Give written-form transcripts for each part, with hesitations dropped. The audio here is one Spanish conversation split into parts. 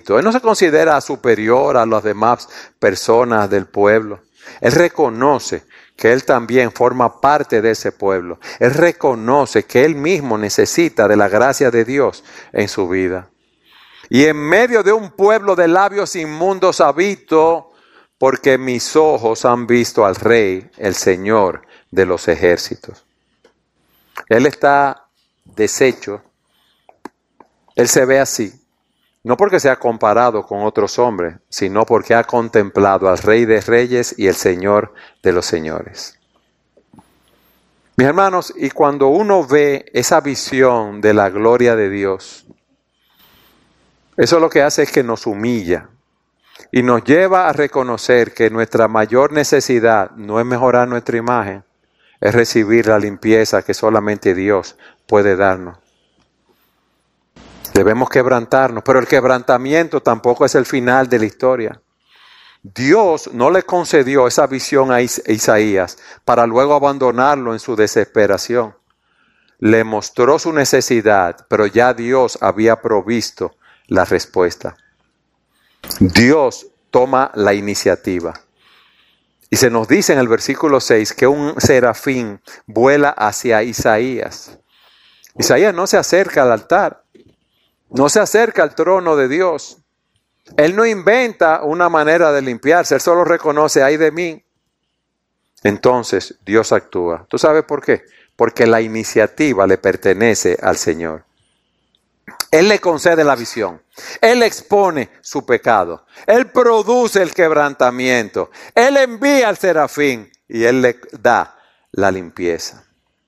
hábito. Él no se considera superior a las demás personas del pueblo. Él reconoce que él también forma parte de ese pueblo. Él reconoce que él mismo necesita de la gracia de Dios en su vida. Y en medio de un pueblo de labios inmundos habito, porque mis ojos han visto al Rey, el Señor de los ejércitos. Él está deshecho. Él se ve así, no porque sea comparado con otros hombres, sino porque ha contemplado al Rey de Reyes y el Señor de los Señores. Mis hermanos, y cuando uno ve esa visión de la gloria de Dios, eso lo que hace es que nos humilla y nos lleva a reconocer que nuestra mayor necesidad no es mejorar nuestra imagen, es recibir la limpieza que solamente Dios puede darnos. Debemos quebrantarnos, pero el quebrantamiento tampoco es el final de la historia. Dios no le concedió esa visión a Isaías para luego abandonarlo en su desesperación. Le mostró su necesidad, pero ya Dios había provisto la respuesta. Dios toma la iniciativa. Y se nos dice en el versículo 6 que un serafín vuela hacia Isaías. Isaías no se acerca al altar, no se acerca al trono de Dios. Él no inventa una manera de limpiarse, él solo reconoce, ay de mí. Entonces Dios actúa. ¿Tú sabes por qué? Porque la iniciativa le pertenece al Señor. Él le concede la visión. Él expone su pecado. Él produce el quebrantamiento. Él envía al serafín y él le da la limpieza.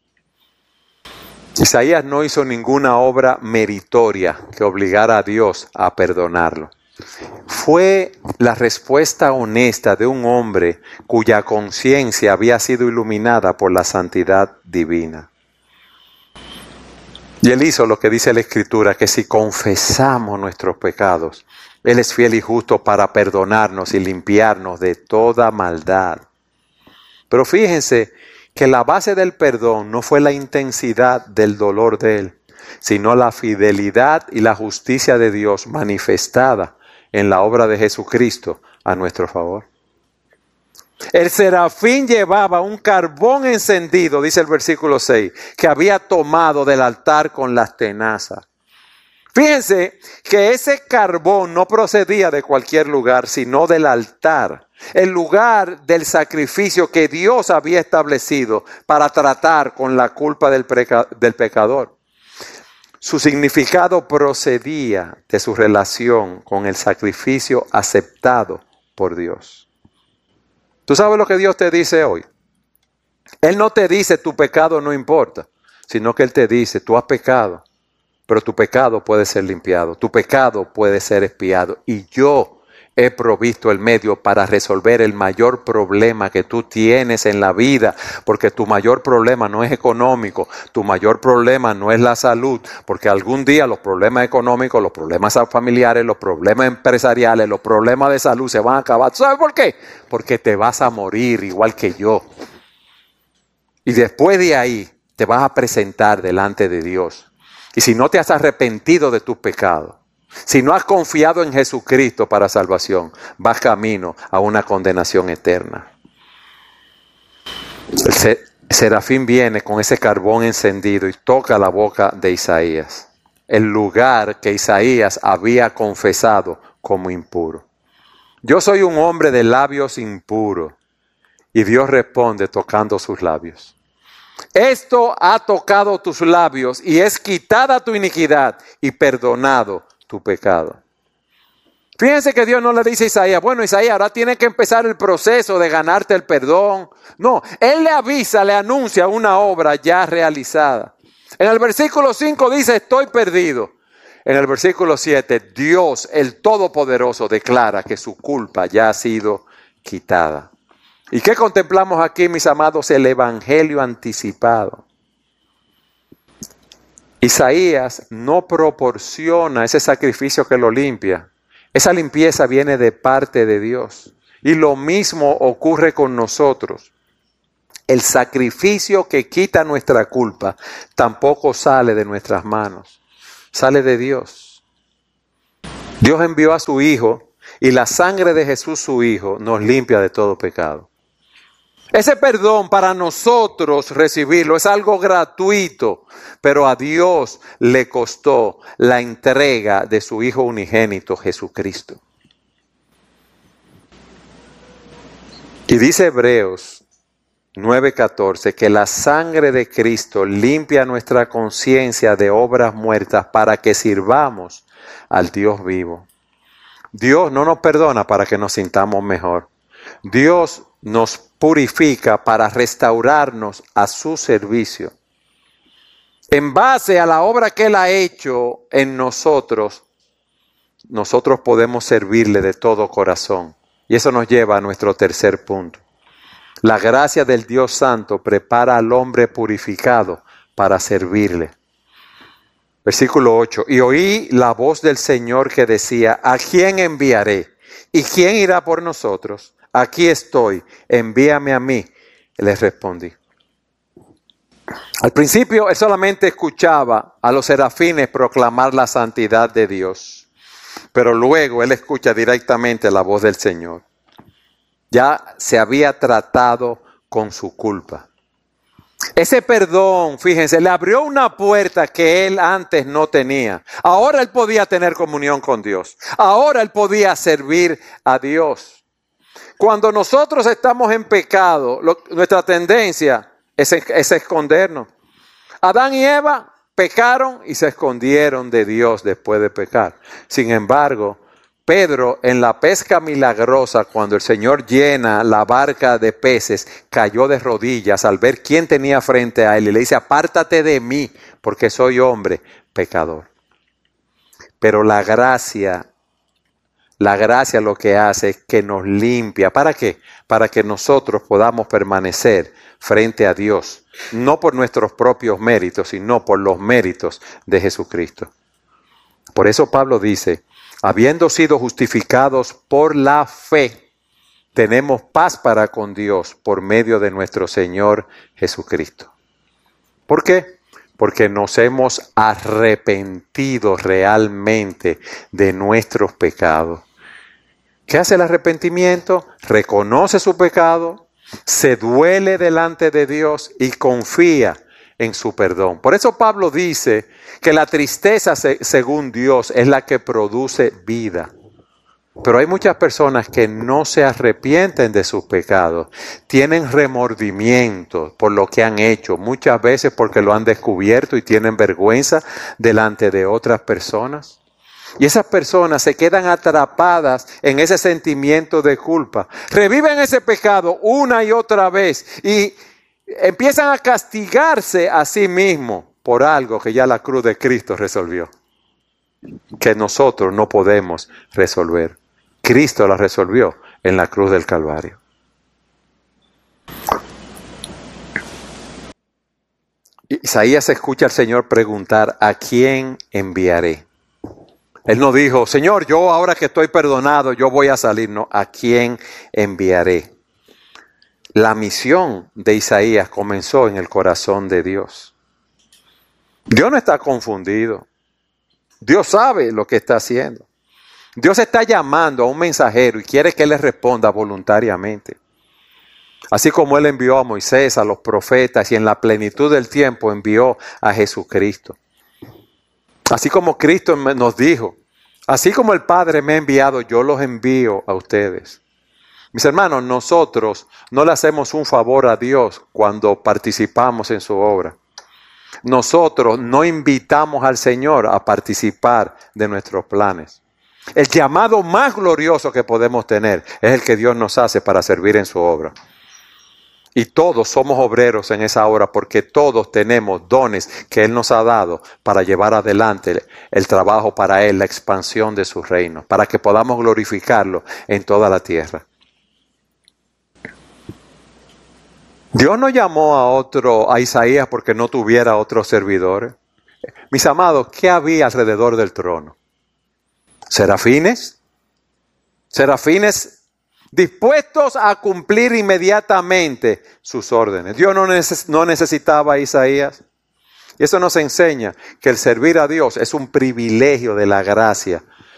Isaías no hizo ninguna obra meritoria que obligara a Dios a perdonarlo. Fue la respuesta honesta de un hombre cuya conciencia había sido iluminada por la santidad divina. Y él hizo lo que dice la Escritura, que si confesamos nuestros pecados, Él es fiel y justo para perdonarnos y limpiarnos de toda maldad. Pero fíjense que la base del perdón no fue la intensidad del dolor de Él, sino la fidelidad y la justicia de Dios manifestada en la obra de Jesucristo a nuestro favor. El serafín llevaba un carbón encendido, dice el versículo 6, que había tomado del altar con las tenazas. Fíjense que ese carbón no procedía de cualquier lugar, sino del altar, el lugar del sacrificio que Dios había establecido para tratar con la culpa del pecador. Su significado procedía de su relación con el sacrificio aceptado por Dios. ¿Tú sabes lo que Dios te dice hoy? Él no te dice tu pecado no importa, sino que Él te dice tú has pecado, pero tu pecado puede ser limpiado, tu pecado puede ser expiado y yo he provisto el medio para resolver el mayor problema que tú tienes en la vida, porque tu mayor problema no es económico, tu mayor problema no es la salud, porque algún día los problemas económicos, los problemas familiares, los problemas empresariales, los problemas de salud se van a acabar. ¿Sabes por qué? Porque te vas a morir igual que yo. Y después de ahí te vas a presentar delante de Dios. Y si no te has arrepentido de tus pecados, si no has confiado en Jesucristo para salvación, vas camino a una condenación eterna. El serafín viene con ese carbón encendido y toca la boca de Isaías, el lugar que Isaías había confesado como impuro. Yo soy un hombre de labios impuros, y Dios responde tocando sus labios. Esto ha tocado tus labios y es quitada tu iniquidad y perdonado tu pecado. Fíjense que Dios no le dice a Isaías, bueno Isaías, ahora tienes que empezar el proceso de ganarte el perdón. No, Él le avisa, le anuncia una obra ya realizada. En el versículo 5 dice, estoy perdido. En el versículo 7, Dios, el Todopoderoso, declara que su culpa ya ha sido quitada. ¿Y qué contemplamos aquí, mis amados? El evangelio anticipado. Isaías no proporciona ese sacrificio que lo limpia. Esa limpieza viene de parte de Dios. Y lo mismo ocurre con nosotros. El sacrificio que quita nuestra culpa tampoco sale de nuestras manos. Sale de Dios. Dios envió a su Hijo y la sangre de Jesús, su Hijo, nos limpia de todo pecado. Ese perdón para nosotros recibirlo es algo gratuito, pero a Dios le costó la entrega de su Hijo unigénito, Jesucristo. Y dice Hebreos 9:14 que la sangre de Cristo limpia nuestra conciencia de obras muertas para que sirvamos al Dios vivo. Dios no nos perdona para que nos sintamos mejor. Dios nos purifica para restaurarnos a su servicio. En base a la obra que Él ha hecho en nosotros, nosotros podemos servirle de todo corazón. Y eso nos lleva a nuestro tercer punto. La gracia del Dios Santo prepara al hombre purificado para servirle. Versículo 8. Y oí la voz del Señor que decía, ¿a quién enviaré? ¿Y quién irá por nosotros? Aquí estoy, envíame a mí. Les respondí. Al principio él solamente escuchaba a los serafines proclamar la santidad de Dios. Pero luego él escucha directamente la voz del Señor. Ya se había tratado con su culpa. Ese perdón, fíjense, le abrió una puerta que él antes no tenía. Ahora él podía tener comunión con Dios. Ahora él podía servir a Dios. Cuando nosotros estamos en pecado, nuestra tendencia es escondernos. Adán y Eva pecaron y se escondieron de Dios después de pecar. Sin embargo, Pedro, en la pesca milagrosa, cuando el Señor llena la barca de peces, cayó de rodillas al ver quién tenía frente a él y le dice, apártate de mí, porque soy hombre pecador. Pero la gracia lo que hace es que nos limpia. ¿Para qué? Para que nosotros podamos permanecer frente a Dios, no por nuestros propios méritos, sino por los méritos de Jesucristo. Por eso Pablo dice, habiendo sido justificados por la fe, tenemos paz para con Dios por medio de nuestro Señor Jesucristo. ¿Por qué? Porque nos hemos arrepentido realmente de nuestros pecados. ¿Qué hace el arrepentimiento? Reconoce su pecado, se duele delante de Dios y confía en su perdón. Por eso Pablo dice que la tristeza, según Dios, es la que produce vida. Pero hay muchas personas que no se arrepienten de sus pecados, tienen remordimiento por lo que han hecho, muchas veces porque lo han descubierto y tienen vergüenza delante de otras personas. Y esas personas se quedan atrapadas en ese sentimiento de culpa, reviven ese pecado una y otra vez y empiezan a castigarse a sí mismos por algo que ya la cruz de Cristo resolvió, que nosotros no podemos resolver. Cristo la resolvió en la cruz del Calvario. Isaías escucha al Señor preguntar, ¿a quién enviaré? Él no dijo, Señor, yo ahora que estoy perdonado, yo voy a salir. No, ¿a quién enviaré? La misión de Isaías comenzó en el corazón de Dios. Dios no está confundido. Dios sabe lo que está haciendo. Dios está llamando a un mensajero y quiere que Él le responda voluntariamente. Así como Él envió a Moisés, a los profetas y en la plenitud del tiempo envió a Jesucristo. Así como Cristo nos dijo, así como el Padre me ha enviado, yo los envío a ustedes. Mis hermanos, nosotros no le hacemos un favor a Dios cuando participamos en su obra. Nosotros no invitamos al Señor a participar de nuestros planes. El llamado más glorioso que podemos tener es el que Dios nos hace para servir en su obra. Y todos somos obreros en esa obra porque todos tenemos dones que Él nos ha dado para llevar adelante el trabajo para Él, la expansión de su reino, para que podamos glorificarlo en toda la tierra. Dios no llamó a Isaías porque no tuviera otros servidores. Mis amados, ¿qué había alrededor del trono? ¿Serafines? ¿Serafines dispuestos a cumplir inmediatamente sus órdenes? Dios no necesitaba a Isaías. Y eso nos enseña que el servir a Dios es un privilegio de la gracia.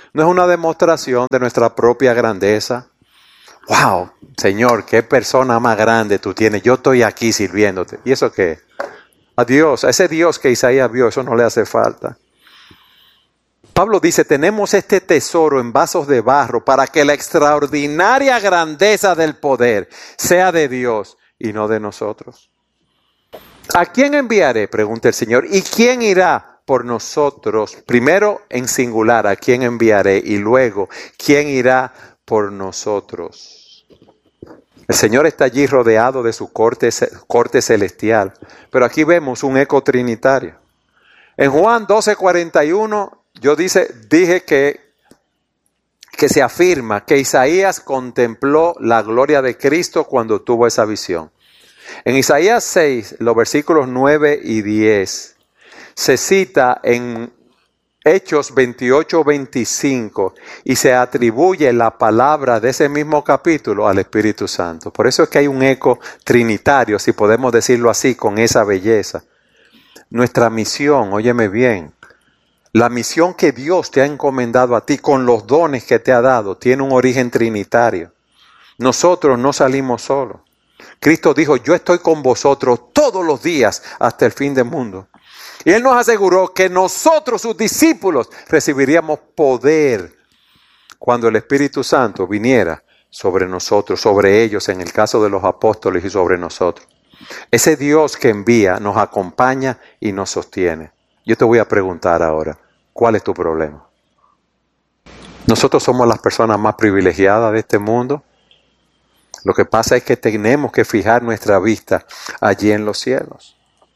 No es una demostración de nuestra propia grandeza. ¡Wow! Señor, qué persona más grande tú tienes. Yo estoy aquí sirviéndote. ¿Y eso qué? A Dios, a ese Dios que Isaías vio, eso no le hace falta. Pablo dice, tenemos este tesoro en vasos de barro para que la extraordinaria grandeza del poder sea de Dios y no de nosotros. ¿A quién enviaré?, pregunta el Señor. ¿Y quién irá por nosotros? Primero en singular, ¿a quién enviaré? Y luego, ¿quién irá por nosotros? El Señor está allí rodeado de su corte celestial. Pero aquí vemos un eco trinitario. En Juan 12:41, yo dije que se afirma que Isaías contempló la gloria de Cristo cuando tuvo esa visión. En Isaías 6, los versículos 9 y 10, se cita en Hechos 28-25 y se atribuye la palabra de ese mismo capítulo al Espíritu Santo. Por eso es que hay un eco trinitario, si podemos decirlo así, con esa belleza. Nuestra misión, óyeme bien, la misión que Dios te ha encomendado a ti con los dones que te ha dado tiene un origen trinitario. Nosotros no salimos solos. Cristo dijo, yo estoy con vosotros todos los días hasta el fin del mundo. Y Él nos aseguró que nosotros, sus discípulos, recibiríamos poder cuando el Espíritu Santo viniera sobre nosotros, sobre ellos, en el caso de los apóstoles y sobre nosotros. Ese Dios que envía nos acompaña y nos sostiene. Yo te voy a preguntar ahora, ¿cuál es tu problema? Nosotros somos las personas más privilegiadas de este mundo. Lo que pasa es que tenemos que fijar nuestra vista allí en los cielos.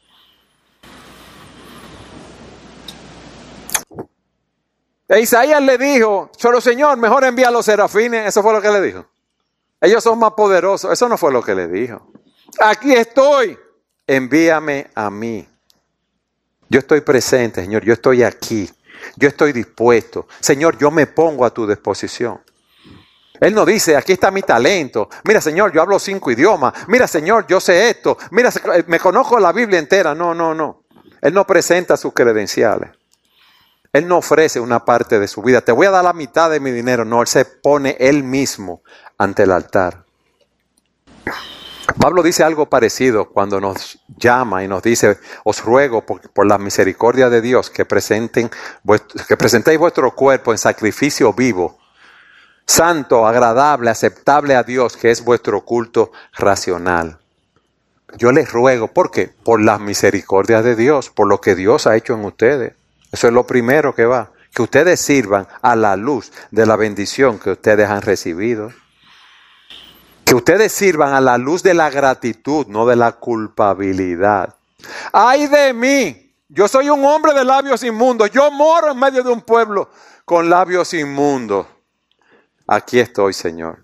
E Isaías le dijo, solo Señor, mejor envía a los serafines. Eso fue lo que le dijo. Ellos son más poderosos. Eso no fue lo que le dijo. Aquí estoy, envíame a mí. Yo estoy presente, Señor, yo estoy aquí. Yo estoy dispuesto. Señor, yo me pongo a tu disposición. Él no dice, aquí está mi talento. Mira, Señor, yo hablo 5 idiomas. Mira, Señor, yo sé esto. Mira, me conozco la Biblia entera. No. Él no presenta sus credenciales. Él no ofrece una parte de su vida. Te voy a dar la mitad de mi dinero. No, Él se pone Él mismo ante el altar. Pablo dice algo parecido cuando nos llama y nos dice, os ruego por la misericordia de Dios que presentéis vuestro cuerpo en sacrificio vivo, santo, agradable, aceptable a Dios, que es vuestro culto racional. Yo les ruego, ¿por qué? Por las misericordias de Dios, por lo que Dios ha hecho en ustedes. Eso es lo primero que va. Que ustedes sirvan a la luz de la bendición que ustedes han recibido. Que ustedes sirvan a la luz de la gratitud, no de la culpabilidad. ¡Ay de mí! Yo soy un hombre de labios inmundos. Yo moro en medio de un pueblo con labios inmundos. Aquí estoy, Señor.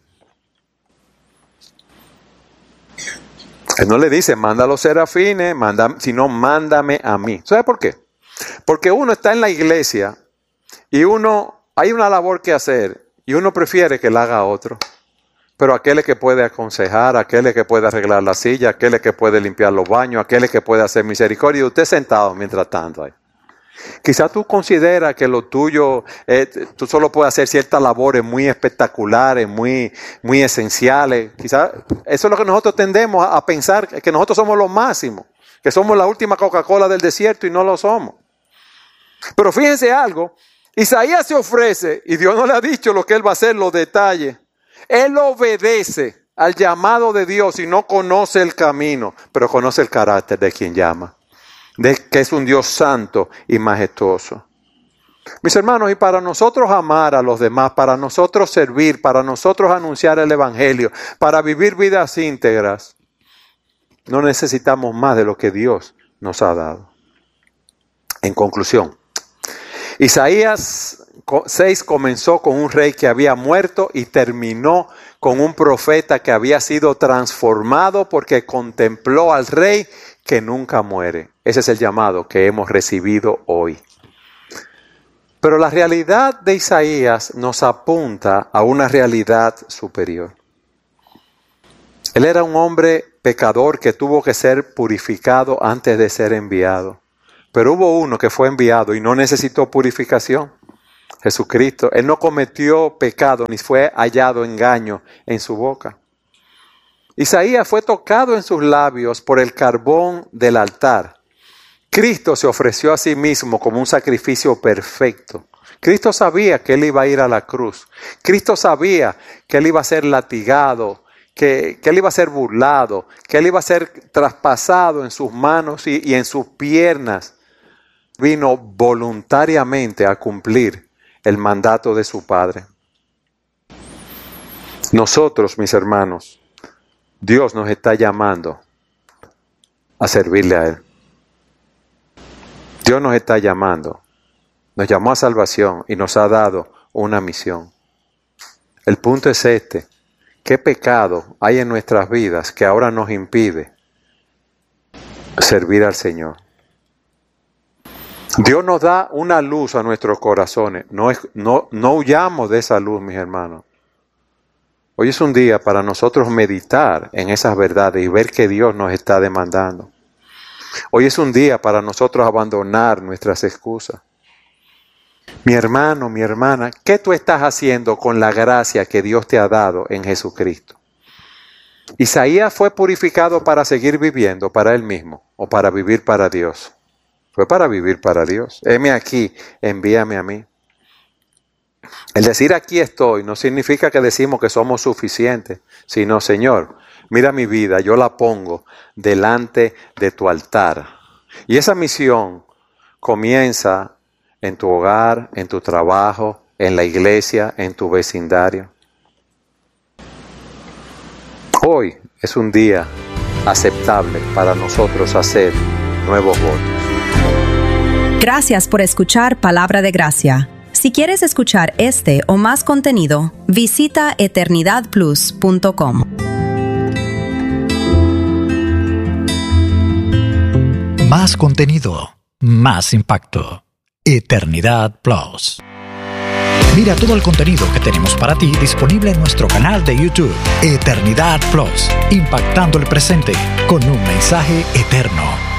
Él no le dice, manda a los serafines, sino mándame a mí. ¿Sabe por qué? Porque uno está en la iglesia y hay una labor que hacer y uno prefiere que la haga otro. Pero aquel es que puede aconsejar, aquel es que puede arreglar la silla, aquel es que puede limpiar los baños, aquel es que puede hacer misericordia. Y usted sentado mientras tanto ahí. Quizás tú consideras que lo tuyo, tú solo puedes hacer ciertas labores muy espectaculares, muy esenciales. Quizás eso es lo que nosotros tendemos a pensar, que nosotros somos lo máximo, que somos la última Coca-Cola del desierto y no lo somos. Pero fíjense algo, Isaías se ofrece y Dios no le ha dicho lo que él va a hacer, los detalles. Él obedece al llamado de Dios y no conoce el camino, pero conoce el carácter de quien llama, de que es un Dios santo y majestuoso. Mis hermanos, y para nosotros amar a los demás, para nosotros servir, para nosotros anunciar el Evangelio, para vivir vidas íntegras, no necesitamos más de lo que Dios nos ha dado. En conclusión, Isaías 6 comenzó con un rey que había muerto y terminó con un profeta que había sido transformado porque contempló al rey que nunca muere. Ese es el llamado que hemos recibido hoy. Pero la realidad de Isaías nos apunta a una realidad superior. Él era un hombre pecador que tuvo que ser purificado antes de ser enviado. Pero hubo uno que fue enviado y no necesitó purificación. Jesucristo, Él no cometió pecado ni fue hallado engaño en su boca. Isaías fue tocado en sus labios por el carbón del altar. Cristo se ofreció a sí mismo como un sacrificio perfecto. Cristo sabía que Él iba a ir a la cruz. Cristo sabía que Él iba a ser latigado, que Él iba a ser burlado, que Él iba a ser traspasado en sus manos y en sus piernas. Vino voluntariamente a cumplir el mandato de su Padre. Nosotros, mis hermanos, Dios nos está llamando a servirle a Él. Dios nos está llamando. Nos llamó a salvación y nos ha dado una misión. El punto es este: ¿qué pecado hay en nuestras vidas que ahora nos impide servir al Señor? Dios nos da una luz a nuestros corazones. No huyamos de esa luz, mis hermanos. Hoy es un día para nosotros meditar en esas verdades y ver que Dios nos está demandando. Hoy es un día para nosotros abandonar nuestras excusas. Mi hermano, mi hermana, ¿qué tú estás haciendo con la gracia que Dios te ha dado en Jesucristo? Isaías fue purificado para seguir viviendo para él mismo o para vivir para Dios. Fue para vivir para Dios. Heme aquí, envíame a mí. El decir aquí estoy no significa que decimos que somos suficientes, sino, Señor, mira mi vida, yo la pongo delante de tu altar. Y esa misión comienza en tu hogar, en tu trabajo, en la iglesia, en tu vecindario. Hoy es un día aceptable para nosotros hacer nuevos votos. Gracias por escuchar Palabra de Gracia. Si quieres escuchar este o más contenido, visita eternidadplus.com. Más contenido, más impacto. Eternidad Plus. Mira todo el contenido que tenemos para ti disponible en nuestro canal de YouTube, Eternidad Plus, impactando el presente con un mensaje eterno.